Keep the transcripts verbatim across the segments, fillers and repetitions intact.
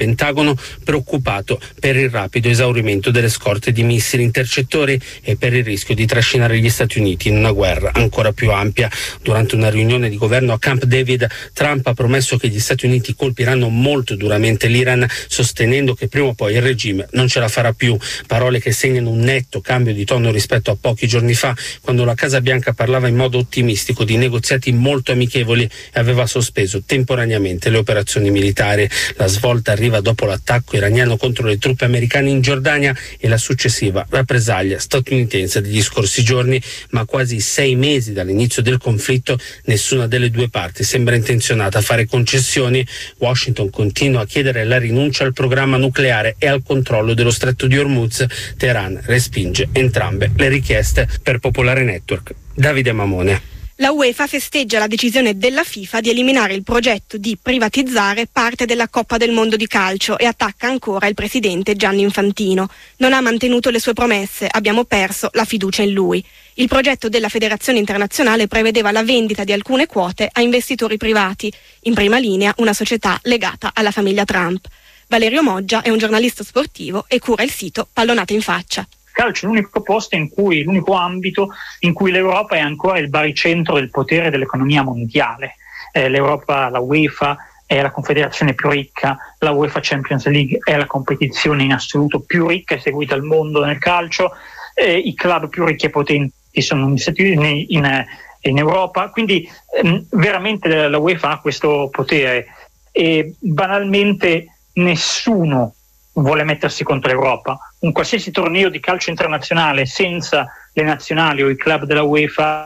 Pentagono preoccupato per il rapido esaurimento delle scorte di missili intercettori e per il rischio di trascinare gli Stati Uniti in una guerra ancora più ampia. Durante una riunione di governo a Camp David, Trump ha promesso che gli Stati Uniti colpiranno molto duramente l'Iran, sostenendo che prima o poi il regime non ce la farà più. Parole che segnano un netto cambio di tono rispetto a pochi giorni fa, quando la Casa Bianca parlava in modo ottimistico di negoziati molto amichevoli e aveva sospeso temporaneamente le operazioni militari. La svolta arriva dopo l'attacco iraniano contro le truppe americane in Giordania e la successiva rappresaglia statunitense degli scorsi giorni, ma a quasi sei mesi dall'inizio del conflitto nessuna delle due parti sembra intenzionata a fare concessioni. Washington continua a chiedere la rinuncia al programma nucleare e al controllo dello stretto di Hormuz. Teheran respinge entrambe le richieste. Per Popolare Network, Davide Mamone. La UEFA festeggia la decisione della FIFA di eliminare il progetto di privatizzare parte della Coppa del Mondo di calcio e attacca ancora il presidente Gianni Infantino. Non ha mantenuto le sue promesse, abbiamo perso la fiducia in lui. Il progetto della Federazione Internazionale prevedeva la vendita di alcune quote a investitori privati, in prima linea una società legata alla famiglia Trump. Valerio Moggia è un giornalista sportivo e cura il sito Pallonate in Faccia. Calcio è l'unico posto in cui, l'unico ambito in cui l'Europa è ancora il baricentro del potere dell'economia mondiale. Eh, L'Europa, la UEFA, è la confederazione più ricca, la UEFA Champions League è la competizione in assoluto più ricca e seguita al mondo nel calcio, eh, i club più ricchi e potenti sono negli Stati Uniti, in, in Europa, quindi ehm, veramente la UEFA ha questo potere e banalmente nessuno vuole mettersi contro l'Europa. Un qualsiasi torneo di calcio internazionale senza le nazionali o i club della UEFA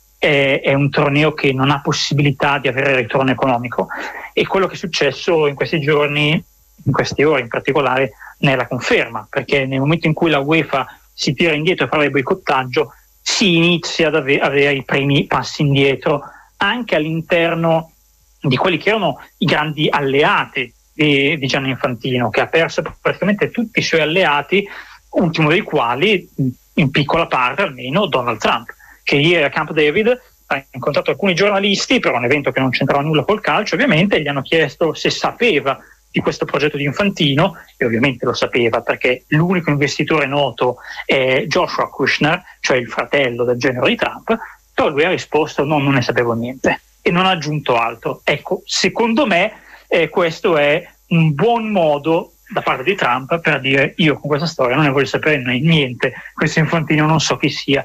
è, è un torneo che non ha possibilità di avere ritorno economico, e quello che è successo in questi giorni, in queste ore in particolare, ne è la conferma, perché nel momento in cui la UEFA si tira indietro e parla di boicottaggio si inizia ad ave- avere i primi passi indietro anche all'interno di quelli che erano i grandi alleati di, di Gianni Infantino, che ha perso praticamente tutti i suoi alleati, ultimo dei quali, in piccola parte almeno, Donald Trump, che ieri a Camp David ha incontrato alcuni giornalisti per un evento che non c'entrava nulla col calcio, ovviamente, e gli hanno chiesto se sapeva di questo progetto di Infantino, e ovviamente lo sapeva perché l'unico investitore noto è Joshua Kushner, cioè il fratello del genero di Trump, però lui ha risposto no, non ne sapevo niente, e non ha aggiunto altro. Ecco, secondo me eh, questo è un buon modo da parte di Trump per dire io con questa storia non ne voglio sapere niente, questo Infantino non so chi sia.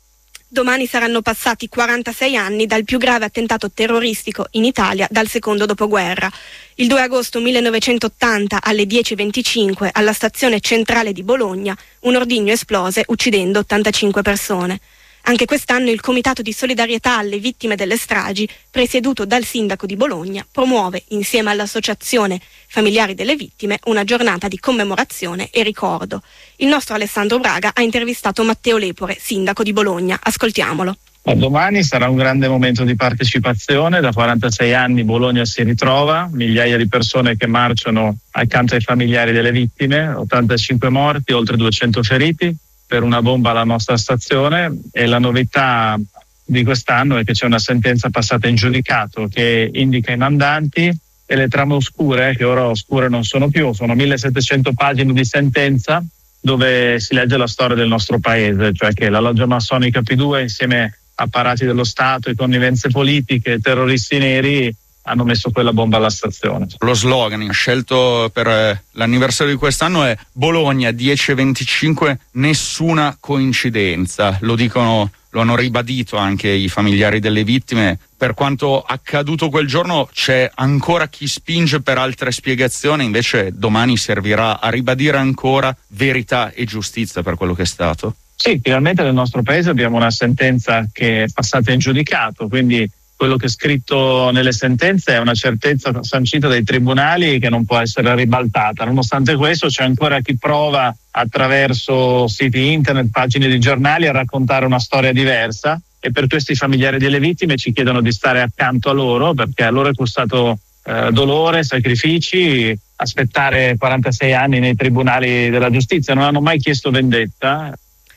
Domani saranno passati quarantasei anni dal più grave attentato terroristico in Italia dal secondo dopoguerra. Il due agosto millenovecentottanta alle dieci e venticinque alla stazione centrale di Bologna un ordigno esplose uccidendo ottantacinque persone. Anche quest'anno il Comitato di solidarietà alle vittime delle stragi, presieduto dal sindaco di Bologna, promuove insieme all'associazione Familiari delle Vittime una giornata di commemorazione e ricordo. Il nostro Alessandro Braga ha intervistato Matteo Lepore, sindaco di Bologna. Ascoltiamolo. Domani sarà un grande momento di partecipazione. Da quarantasei anni Bologna si ritrova, migliaia di persone che marciano accanto ai familiari delle vittime, ottantacinque morti, oltre duecento feriti per una bomba alla nostra stazione, e la novità di quest'anno è che c'è una sentenza passata in giudicato che indica i mandanti e le trame oscure, che ora oscure non sono più, sono millesettecento pagine di sentenza dove si legge la storia del nostro paese, cioè che la loggia massonica P due insieme a apparati dello Stato e connivenze politiche, terroristi neri, hanno messo quella bomba alla stazione. Lo slogan scelto per l'anniversario di quest'anno è Bologna dieci e venticinque, nessuna coincidenza. Lo dicono, lo hanno ribadito anche i familiari delle vittime. Per quanto accaduto quel giorno c'è ancora chi spinge per altre spiegazioni, invece domani servirà a ribadire ancora verità e giustizia per quello che è stato. Sì, finalmente nel nostro paese abbiamo una sentenza che è passata in giudicato, quindi quello che è scritto nelle sentenze è una certezza sancita dai tribunali che non può essere ribaltata. Nonostante questo c'è ancora chi prova attraverso siti internet, pagine di giornali a raccontare una storia diversa, e per questi familiari delle vittime ci chiedono di stare accanto a loro, perché a loro è costato eh, dolore, sacrifici, aspettare quarantasei anni nei tribunali della giustizia. Non hanno mai chiesto vendetta.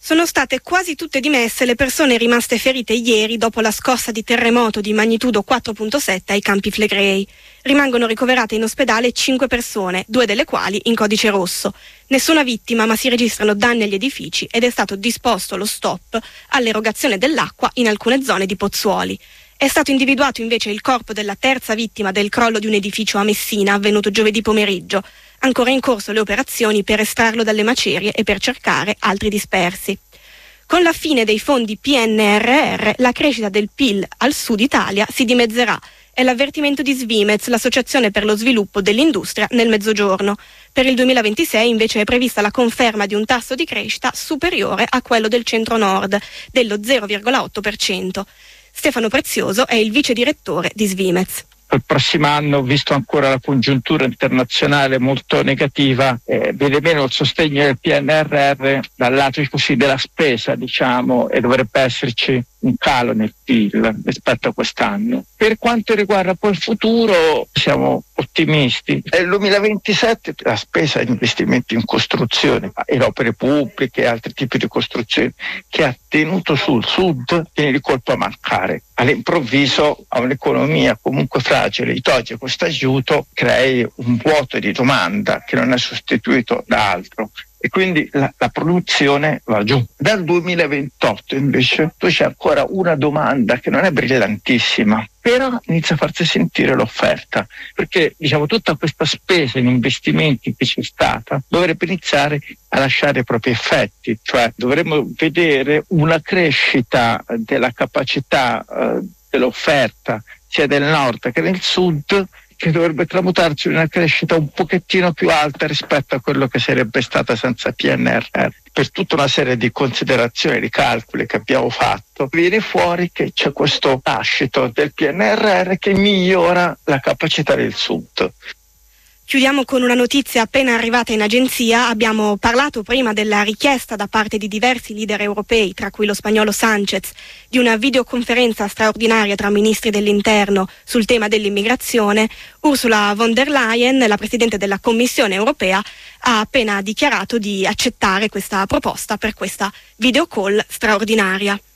Sono state quasi tutte dimesse le persone rimaste ferite ieri dopo la scossa di terremoto di magnitudo quattro virgola sette ai Campi Flegrei. Rimangono ricoverate in ospedale cinque persone, due delle quali in codice rosso. Nessuna vittima, ma si registrano danni agli edifici ed è stato disposto lo stop all'erogazione dell'acqua in alcune zone di Pozzuoli. È stato individuato invece il corpo della terza vittima del crollo di un edificio a Messina avvenuto giovedì pomeriggio. Ancora in corso le operazioni per estrarlo dalle macerie e per cercare altri dispersi. Con la fine dei fondi P N R R, la crescita del P I L al sud Italia si dimezzerà. È l'avvertimento di Svimez, l'Associazione per lo sviluppo dell'industria nel Mezzogiorno. Per il duemilaventisei invece è prevista la conferma di un tasso di crescita superiore a quello del centro-nord, dello zero virgola otto per cento. Stefano Prezioso è il vice direttore di Svimez. Per il prossimo anno, visto ancora la congiuntura internazionale molto negativa, eh, viene meno il sostegno del P N R R dal lato così della spesa, diciamo, e dovrebbe esserci un calo nel P I L rispetto a quest'anno. Per quanto riguarda poi il futuro, siamo ottimisti. Nel duemilaventisette la spesa di investimenti in costruzione e opere pubbliche e altri tipi di costruzioni che ha tenuto sul sud viene di colpo a mancare. All'improvviso a un'economia comunque fragile, gli toglie questo aiuto, crei un vuoto di domanda che non è sostituito da altro. E quindi la, la produzione va giù. Dal duemilaventotto invece tu c'è ancora una domanda che non è brillantissima, però inizia a farsi sentire l'offerta, perché diciamo tutta questa spesa in investimenti che c'è stata dovrebbe iniziare a lasciare i propri effetti, cioè dovremmo vedere una crescita della capacità eh, dell'offerta sia del nord che del sud, che dovrebbe tramutarsi in una crescita un pochettino più alta rispetto a quello che sarebbe stata senza P N R R. Per tutta una serie di considerazioni, di calcoli che abbiamo fatto, viene fuori che c'è questo lascito del P N R R che migliora la capacità del sud. Chiudiamo con una notizia appena arrivata in agenzia. Abbiamo parlato prima della richiesta da parte di diversi leader europei, tra cui lo spagnolo Sánchez, di una videoconferenza straordinaria tra ministri dell'interno sul tema dell'immigrazione. Ursula von der Leyen, la Presidente della Commissione europea, ha appena dichiarato di accettare questa proposta per questa videocall straordinaria.